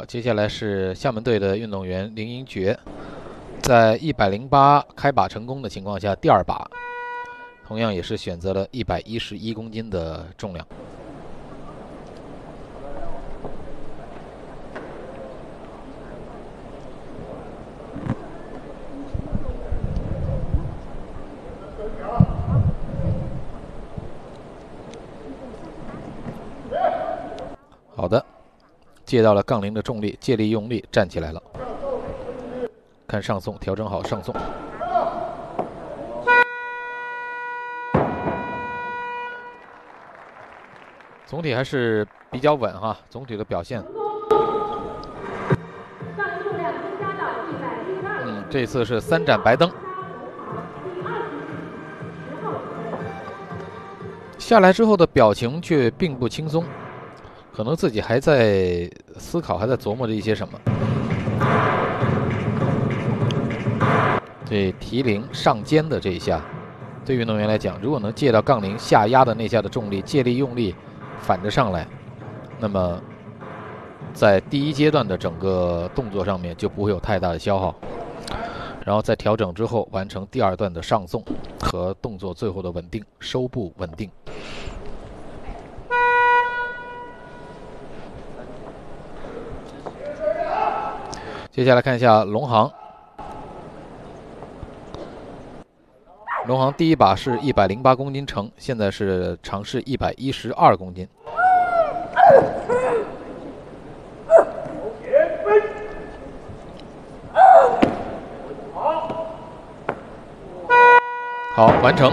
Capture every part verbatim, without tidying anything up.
接下来是厦门队的运动员林英爵，在一百零八开把成功的情况下，第二把同样也是选择了一百一十一公斤的重量。好的，借到了杠铃的重力，借力用力站起来了。看上送，调整好上送。总体还是比较稳哈，总体的表现。嗯，这次是三盏白灯。下来之后的表情却并不轻松。可能自己还在思考，还在琢磨着一些什么。这提铃上肩的这一下，对运动员来讲，如果能借到杠铃下压的那下的重力，借力用力反着上来，那么在第一阶段的整个动作上面就不会有太大的消耗。然后在调整之后，完成第二段的上送和动作最后的稳定收步稳定。接下来看一下龙航，龙航第一把是一百零八公斤成，现在是尝试一百一十二公斤。好，完成。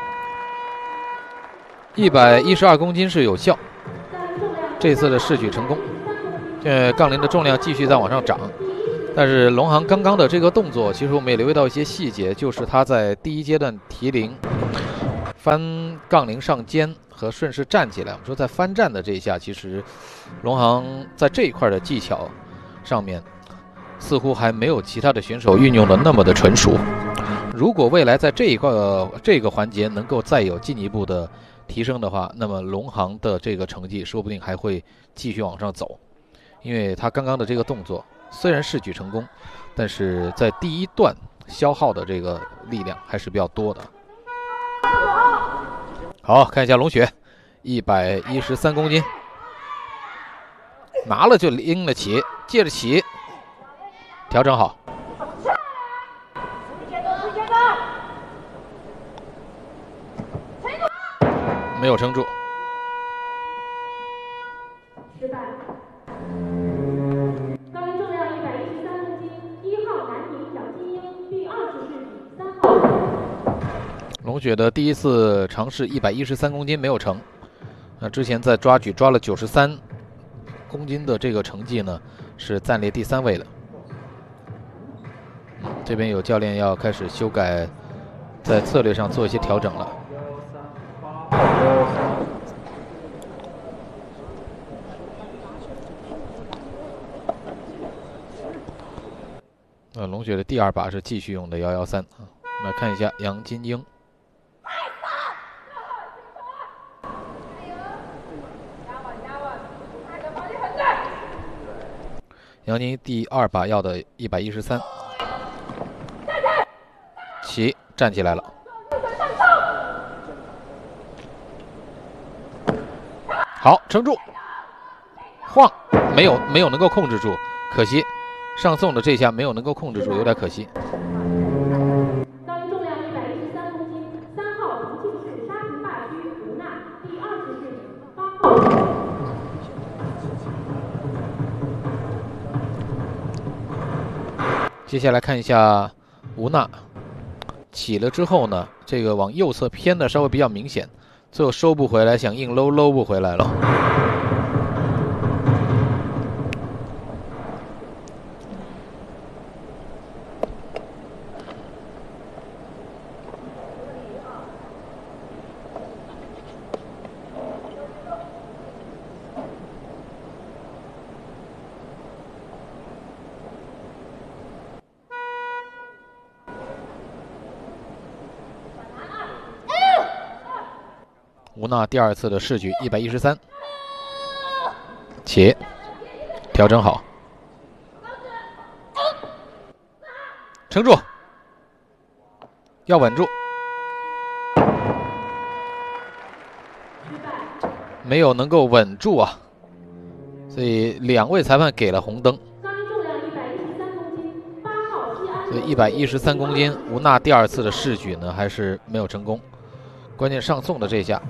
一百一十二公斤是有效，这次的试举成功。呃，杠铃的重量继续在往上涨。但是龙航刚刚的这个动作，其实我们也留意到一些细节，就是他在第一阶段提铃、翻杠铃上肩和顺势站起来。我们说在翻站的这一下，其实龙航在这一块的技巧上面，似乎还没有其他的选手运用的那么的纯熟。如果未来在这一块这个环节能够再有进一步的提升的话，那么龙航的这个成绩说不定还会继续往上走，因为他刚刚的这个动作。虽然试举成功，但是在第一段消耗的这个力量还是比较多的。好，看一下龙雪，一百一十三公斤，拿了就拎了起，借着起，调整好，没有撑住。失败。龙雪的第一次尝试一百一十三公斤没有成，那之前在抓举抓了九十三公斤的这个成绩呢，是暂列第三位的。嗯，这边有教练要开始修改，在策略上做一些调整了。呃，龙雪的第二把是继续用的幺幺三啊。我们来看一下杨金英。杨金英第二把要的一百一十三，起站起来了，好撑住，晃，没有没有能够控制住，可惜上送的这下没有能够控制住，有点可惜。 高龄重量一百一十三公斤，三号重庆市沙坪坝区吴娜，第二次试举，八号。 接下来看一下吴娜起了之后呢，这个往右侧偏的稍微比较明显，最后收不回来，想硬搂搂不回来了。吴娜第二次的试举一百一十三，起调整好， 撑住，要稳住，没有能够稳住啊，所以两位裁判给了红灯。所以一百一十三公斤，吴娜第二次的试举呢还是没有成功，关键上送的这一下。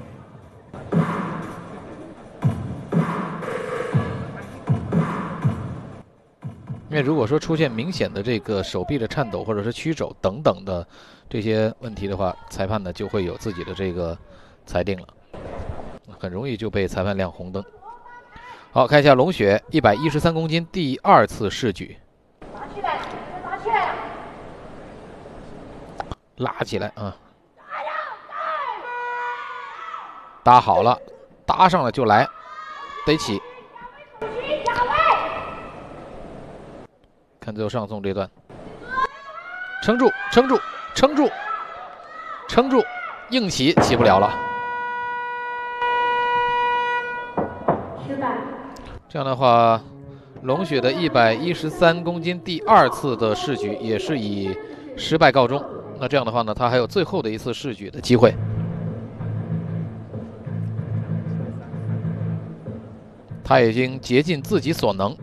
因为如果说出现明显的这个手臂的颤抖或者是曲肘等等的这些问题的话，裁判呢就会有自己的这个裁定了，很容易就被裁判亮红灯。好，看一下龙雪一百一十三公斤第二次试举，拉起来啊，搭好了，搭上了就来，得起。看最后上送这段，撑住，撑住，撑住，撑住，硬起起不了了。失败。这样的话，龙雪的一百一十三公斤第二次的试举也是以失败告终。那这样的话呢，他还有最后的一次试举的机会。他已经竭尽自己所能。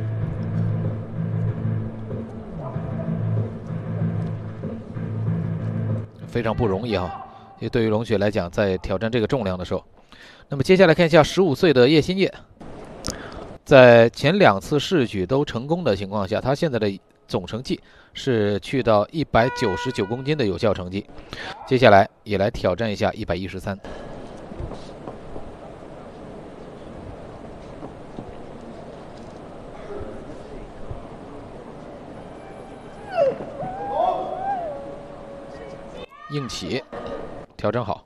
非常不容易哈，也对于龙雪来讲，在挑战这个重量的时候，那么接下来看一下十五岁的叶新烨，在前两次试举都成功的情况下，他现在的总成绩是去到一百九十九公斤的有效成绩。接下来也来挑战一下一百一十三。硬起，调整好。